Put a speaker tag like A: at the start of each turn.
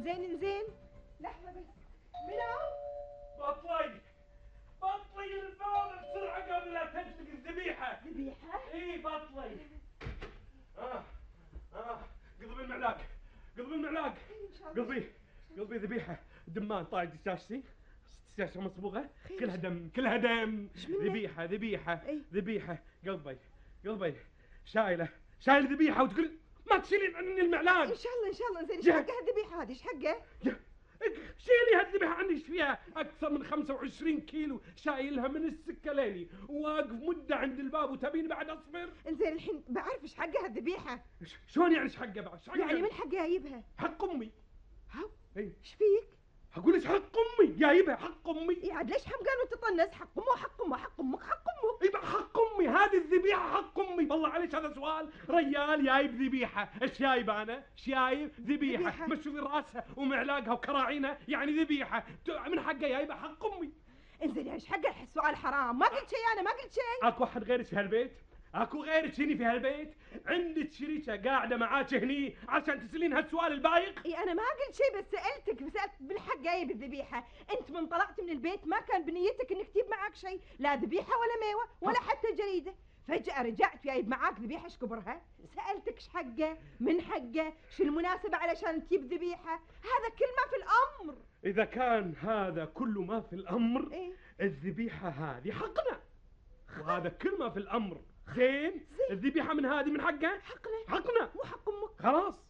A: انزين لحظة بس. منو؟
B: بطلي الباب بسرعة قبل لا تجلق الذبيحة.
A: ذبيحة؟
B: اي بطلي. قلبي المعلاق، قلبي المعلاق، قلبي ذبيحة دمان طايح دشاشتي، دشاشة مصبوغة كلها دم كلها دم. ذبيحة قلبي شايلة ذبيحة وتقول ما تشيلين عني المعلاق.
A: ان شاء الله زين. ايش حقها الذبيحة هذه؟ ايش حقها؟
B: شيلي هالذبيحة عني. ايش فيها؟ اكثر من 25 كيلو شايلها من السكة ليلي وواقف مدة عند الباب وتبيني بعد اصبر.
A: انزين الحين بعرف ايش حقها الذبيحة.
B: شلون يعني ايش حقها بعد؟
A: يعني من حقها اجيبها؟
B: حق امي.
A: هاو
B: ايش
A: فيك؟
B: اقول لك حق امي جايبها حق امي.
A: إيه عاد ليش حمقان وتطنز؟ حق امه حق امه حق امك حق امه.
B: يبقى حق امي هذه الذبيحه حق امي. والله عليك هذا سؤال؟ ريال جايب ذبيحه. ايش جايب انا؟ ايش جايب؟ ذبيحه مشوي راسها ومعلاقها وكراعينها يعني ذبيحه من حقها جايبها حق امي.
A: انزين ايش حقها؟ السؤال حرام. ما قلت شيء انا ما قلت شيء.
B: اكو احد غيرك في هالبيت؟ اكو غيرك هني في هالبيت؟ عندك شريكه قاعده معاك هني عشان تسالين هالسؤال البايخ؟
A: اي انا ما قلت شيء بس سالت بالحق جايب الذبيحه. انت من طلعت من البيت ما كان بنيتك انك تجيب معاك شيء، لا ذبيحه ولا ميوه ولا حتى جريده. فجاه رجعت جايب معاك ذبيحه. ايش كبرها؟ سالتك ايش حقه؟ من حقه؟ شو المناسبه علشان تجيب ذبيحه؟ هذا كل ما في الامر.
B: اذا كان هذا كل ما في الامر
A: إيه؟
B: الذبيحه هذه حقنا وهذا كل ما في الامر. زين الذبيحه من هذه من حقها؟
A: حقنا
B: مو
A: حق امك.
B: خلاص